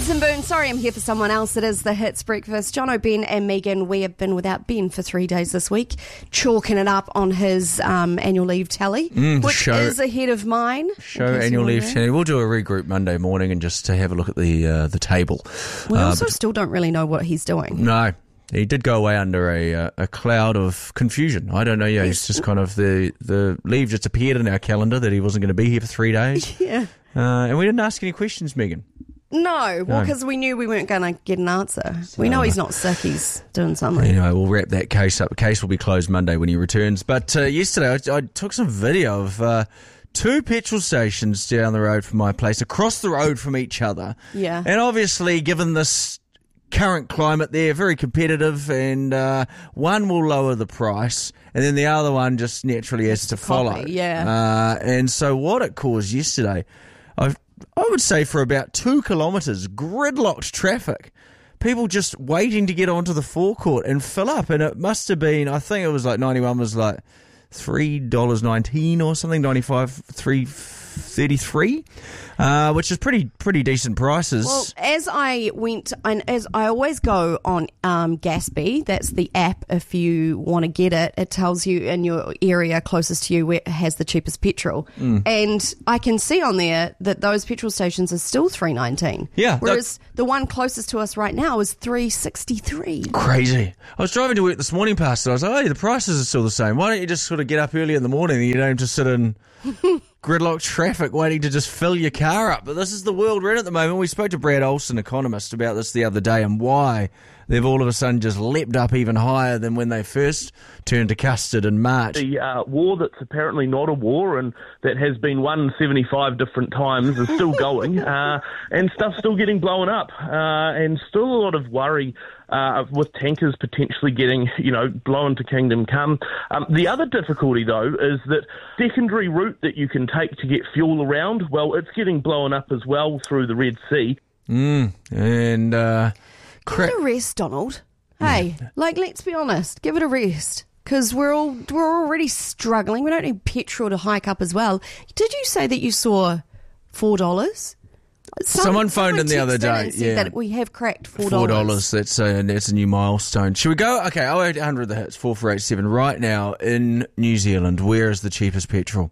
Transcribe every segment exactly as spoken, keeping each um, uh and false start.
Edson Boone, sorry I'm here for someone else. It is the Hits Breakfast. Jono, Ben and Megan, we have been without Ben for three days this week, chalking it up on his um, annual leave tally, mm, which show, is ahead of mine. Show annual leave tally. We'll do a regroup Monday morning and just to have a look at the uh, the table. We uh, also still don't really know what he's doing. No. He did go away under a uh, a cloud of confusion. I don't know. Yeah, he's just kind of the the leave just appeared in our calendar that he wasn't going to be here for three days. Yeah, uh, and we didn't ask any questions, Megan. No, well, because no. we knew we weren't going to get an answer. So, we know he's not sick. He's doing something. Anyway, we'll wrap that case up. The case will be closed Monday when he returns. But uh, yesterday, I, I took some video of uh, two petrol stations down the road from my place, across the road from each other. Yeah, and obviously, given this current climate, they're very competitive, and uh, one will lower the price, and then the other one just naturally has to follow. Copy, yeah. Uh, and so what it caused yesterday, I I would say for about two kilometres, gridlocked traffic. People just waiting to get onto the forecourt and fill up, and it must have been, I think it was like ninety-one was like three dollars nineteen or something, ninety-five, three thirty-three, uh, which is pretty pretty decent prices. Well, as I went, and as I always go on um, Gatsby, that's the app. If you want to get it, it tells you in your area closest to you where it has the cheapest petrol, mm. and I can see on there that those petrol stations are still three nineteen. Yeah, whereas the one closest to us right now is three sixty-three. Crazy. I was driving to work this morning past it. I was like, oh, the prices are still the same. Why don't you just sort of get up early in the morning and you don't just sit in gridlocked traffic waiting to just fill your car up? But this is the world we're in at the moment. We spoke to Brad Olson, economist, about this the other day and why they've all of a sudden just leapt up even higher than when they first turned to custard in March. The uh, war that's apparently not a war and that has been won seventy-five different times is still going, uh, and stuff's still getting blown up, uh, and still a lot of worry Uh, with tankers potentially getting, you know, blown to Kingdom Come. Um, the other difficulty, though, is that secondary route that you can take to get fuel around, well, it's getting blown up as well through the Red Sea. Mm, and, uh... Cra- give it a rest, Donald. Hey, yeah. like, let's be honest, give it a rest. Because we're all we're already struggling. We don't need petrol to hike up as well. Did you say that you saw four dollars? Some, someone phoned in the other day. Yeah, that we have cracked four dollars. Four dollars. That's a that's a new milestone. Should we go? Okay, oh eight hundred the hits four four eight seven right now in New Zealand. Where is the cheapest petrol?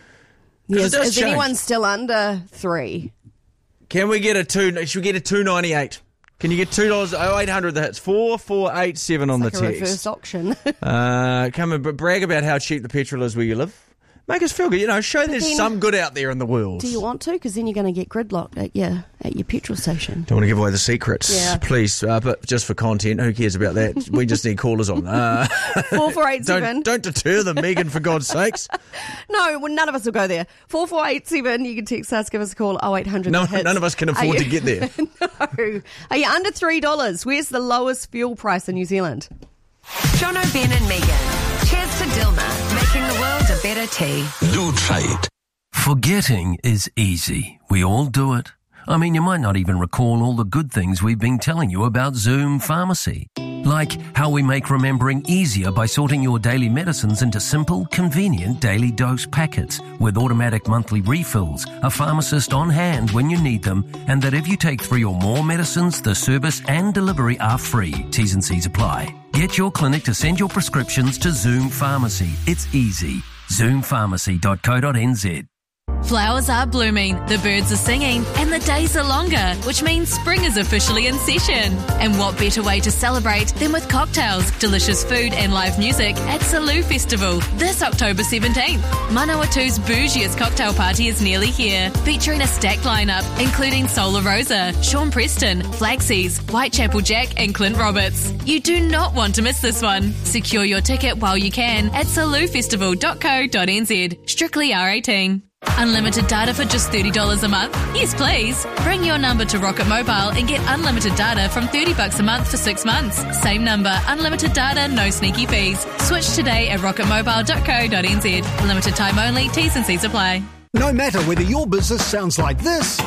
Yes, is change. Anyone still under three? Can we get a two? Should we get a two ninety eight? Can you get two dollars? Oh eight hundred the hits four four eight seven on it's the like text. A reverse auction. uh, come and brag about how cheap the petrol is where you live. Make us feel good, you know, show but there's then, some good out there in the world. Do you want to? Because then you're going to get gridlocked at your, at your petrol station. Don't want to give away the secrets. Yeah. Please, uh, but just for content, who cares about that? We just need callers on. Uh, four four eight seven. Don't, don't deter them, Megan, for God's sakes. No, well, none of us will go there. four four eight seven, you can text us, give us a call, oh eight hundred. No, hits. None of us can afford you, to get there. No. Are you under three dollars? Where's the lowest fuel price in New Zealand? Jono, Ben and Megan. Cheers to Dilma, making the world a better tea. Do try it. Forgetting is easy. We all do it. I mean, you might not even recall all the good things we've been telling you about Zoom Pharmacy. Like how we make remembering easier by sorting your daily medicines into simple, convenient daily dose packets with automatic monthly refills, a pharmacist on hand when you need them, and that if you take three or more medicines, the service and delivery are free. T's and C's apply. Get your clinic to send your prescriptions to Zoom Pharmacy. It's easy. zoom pharmacy dot co dot n z. Flowers are blooming, the birds are singing, and the days are longer, which means spring is officially in session. And what better way to celebrate than with cocktails, delicious food and live music at Salou Festival this October seventeenth. Manawatu's bougiest cocktail party is nearly here, featuring a stacked lineup including Solar Rosa, Sean Preston, Flaxies, Whitechapel Jack and Clint Roberts. You do not want to miss this one. Secure your ticket while you can at salou festival dot co dot n z. Strictly R eighteen. Unlimited data for just thirty dollars a month? Yes, please. Bring your number to Rocket Mobile and get unlimited data from thirty bucks a month for six months. Same number, unlimited data, no sneaky fees. Switch today at rocket mobile dot co dot n z. Limited time only, T's and C's apply. No matter whether your business sounds like this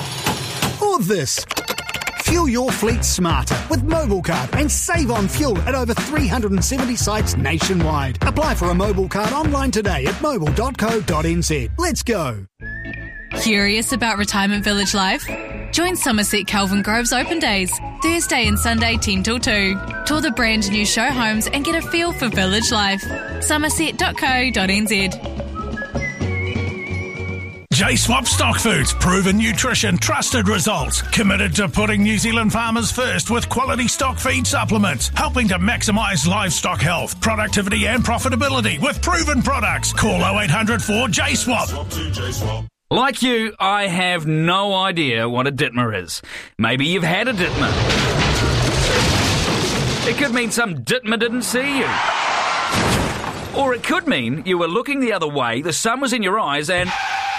or this, fuel your fleet smarter with Mobile Card and save on fuel at over three hundred seventy sites nationwide. Apply for a Mobile Card online today at mobile dot co dot n z. Let's go. Curious about retirement village life? Join Somerset Kelvin Grove's open days, Thursday and Sunday ten till two. Tour the brand new show homes and get a feel for village life. somerset dot co dot n z. J-Swap Stock Foods, proven nutrition, trusted results. Committed to putting New Zealand farmers first with quality stock feed supplements, helping to maximise livestock health, productivity and profitability with proven products. Call oh eight hundred four J swap. Like you, I have no idea what a Ditmer is. Maybe you've had a Ditmer. It could mean some Ditmer didn't see you. Or it could mean you were looking the other way, the sun was in your eyes and...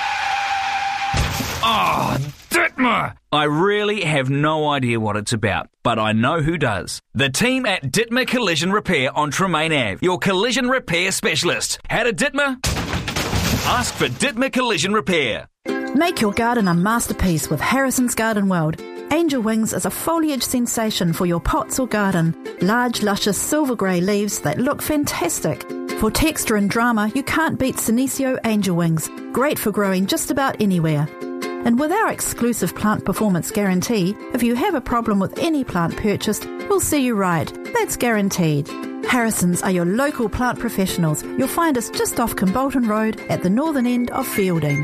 Oh, Ditmer! I really have no idea what it's about, but I know who does. The team at Ditmer Collision Repair on Tremaine Avenue, your collision repair specialist. Had a Ditmer? Ask for Ditmer Collision Repair. Make your garden a masterpiece with Harrison's Garden World. Angel Wings is a foliage sensation for your pots or garden. Large, luscious silver grey leaves that look fantastic. For texture and drama, you can't beat Senecio Angel Wings. Great for growing just about anywhere. And with our exclusive plant performance guarantee, if you have a problem with any plant purchased, we'll see you right. That's guaranteed. Harrison's are your local plant professionals. You'll find us just off Kimbolton Road at the northern end of Fielding.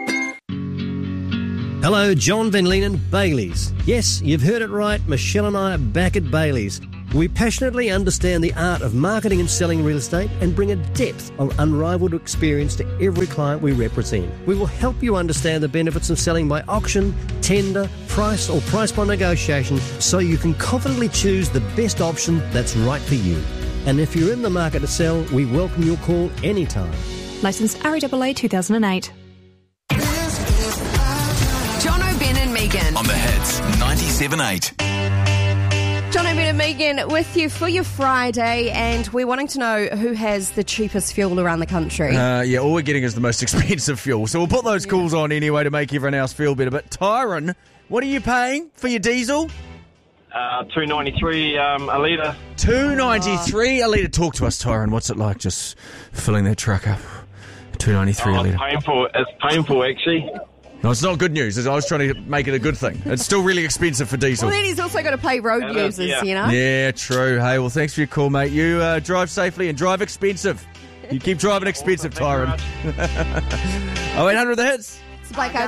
Hello, John Van Leenen, Bailey's. Yes, you've heard it right. Michelle and I are back at Bailey's. We passionately understand the art of marketing and selling real estate and bring a depth of unrivaled experience to every client we represent. We will help you understand the benefits of selling by auction, tender, price or price by negotiation so you can confidently choose the best option that's right for you. And if you're in the market to sell, we welcome your call anytime. Licensed R A A A two thousand eight. John O'Ben and Megan. On the hits, ninety-seven point eight. John O'Ben and Megan with you for your Friday, and we're wanting to know who has the cheapest fuel around the country. Uh, yeah, all we're getting is the most expensive fuel. So we'll put those yeah. calls on anyway to make everyone else feel better. But Tyron, what are you paying for your diesel? Uh, two ninety-three um, a litre. two ninety-three a litre. Talk to us, Tyron. What's it like just filling that truck up? two ninety-three oh, a litre. It's painful. It's painful, actually. No, it's not good news. I was trying to make it a good thing. It's still really expensive for diesel. Well, then he's also got to pay road It users, is, yeah. you know? Yeah, true. Hey, well, thanks for your call, mate. You uh, drive safely and drive expensive. You keep driving expensive, Awesome. Tyron. oh eight hundred the hits. It's Blake